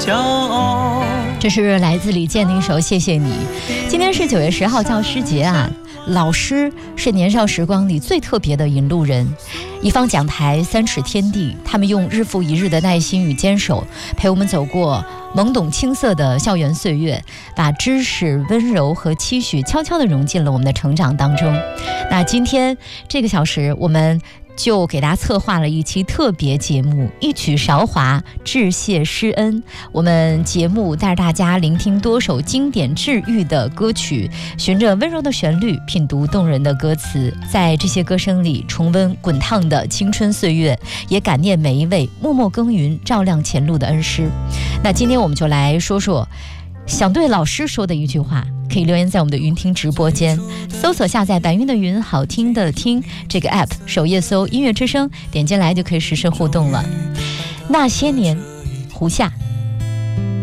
骄傲。 这是来自李健的一首《谢谢你》。今天是9月10号教师节啊，老师是年少时光里最特别的引路人。一方讲台3尺天地，他们用日复一日的耐心与坚守，陪我们走过懵懂青涩的校园岁月，把知识、温柔和期许悄悄地融进了我们的成长当中。那今天这个小时，我们就给大家策划了一期特别节目，一曲韶华致谢师恩。我们节目带着大家聆听多首经典治愈的歌曲，循着温柔的旋律，品读动人的歌词，在这些歌声里重温滚烫的青春岁月，也感念每一位默默耕耘照亮前路的恩师。那今天我们就来说说想对老师说的一句话，可以留言在我们的云听直播间，搜索下载白云的云好听的听这个 app， 首页搜音乐之声，点进来就可以实时互动了。那些年，胡夏。